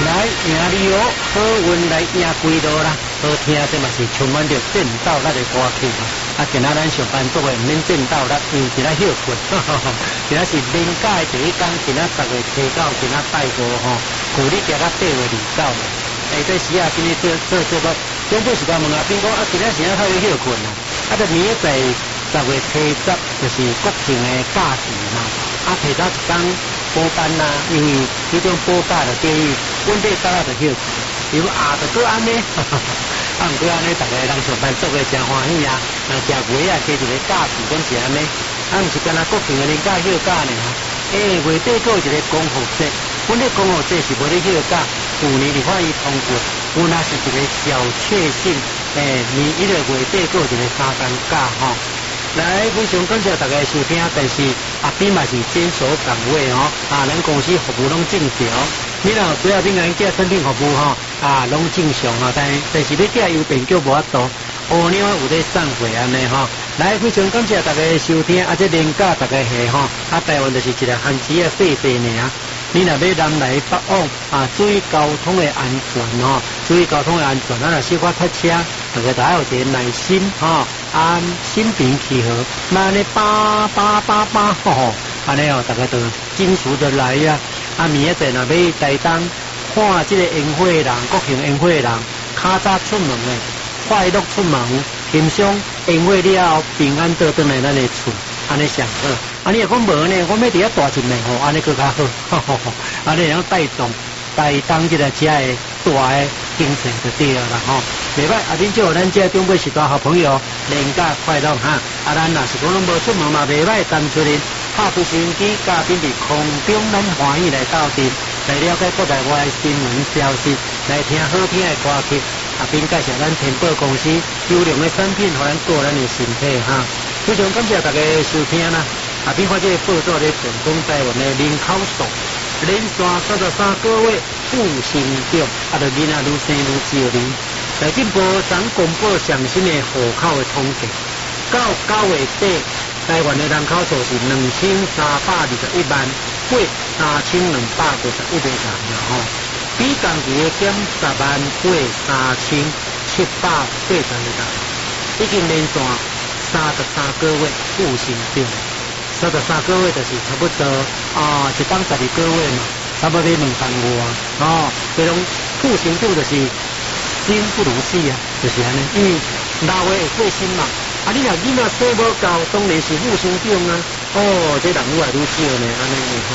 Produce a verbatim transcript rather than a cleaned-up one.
来赢你哦，好运来赢几路啦！好听这嘛是充满着战斗力的歌曲啊！啊，今仔咱上班族的免战斗力，因为今仔休困，今仔是年假的第一天，今仔十月初九，今仔拜五吼，旧历加到八月二九啦。诶，这时啊，今日做做节目，中午时间问阿斌讲啊，今仔时仔太休困啦，啊，就明仔十月初十就是国庆的假期嘛，啊，提早一天。补班啦，因为这种补假就等于本地早仔就休，如果下就搁安尼，啊，毋过安尼，大家人上班做个真欢喜啊，若食月啊，加一个假期，讲是安尼，啊，毋是干那国庆的年假休假呢？诶，月底搁有一个光复节，本地光复节是无咧休假，去年你看伊通过，有那是一个小确幸，诶，年一个月底搁有一个三天假吼。来，非常感谢大家收听，但是阿斌嘛是坚守岗位哦，啊，咱公司服务拢正常，你若主要兵员寄产品服务吼，啊，拢正常啊，但但是要寄邮便叫无法度，乌鸟有咧送货安尼吼。来，非常感谢大家收听，啊，这年假大家下吼，啊，台湾就是一个限制的废地尔。你若要南来北往啊，注意交通的安全哦，注意交通的安全。咱若小可塞车，大家大家有一个耐心哦，啊，心平气和，那安尼叭叭叭叭吼，安尼哦，大家都尽速的来呀。啊，明仔载若要台东看这个烟火的人，国庆烟火的人，较早出门的，快乐出门，欣赏烟火了后，平安倒转来咱的厝。安尼上好，啊！你若讲无呢？我要伫遐大一面吼，安尼更较好，安尼样带动带动即个遮的大的精神就对了啦吼。袂歹，啊！恁祝咱遮中尾是大好朋友，年假快乐哈！啊，咱若是讲拢无出门嘛，袂歹，单出嚟拍出收音机，嘉宾伫空中，咱欢喜来到阵，来了解国内外新闻消息，来听好听的歌曲。啊，并介绍咱天宝公司优良的产品，互咱顾咱的身体哈。非常感谢大家收听啦！啊，并看这个报纸咧，全讲台湾的人口数连续三十三个月负成长，啊，就囡仔愈生愈少年。内政部昨公布上新的户口的统计，到九月底，台湾的人口数是两千三百二十一万，过三千两百五十一个人了吼。比同期的减十万，过三千七百八十个人，已经连续三十三个月负成长，三十三个月就是差不多啊，一当十二个月嘛，差不多两万五啊，哦，这种负成长就是生不如死啊，就是安尼，因为老的会过身嘛，啊，你若囡仔生无够，当然是负成长啊，哦，这人愈来愈少呢，安尼。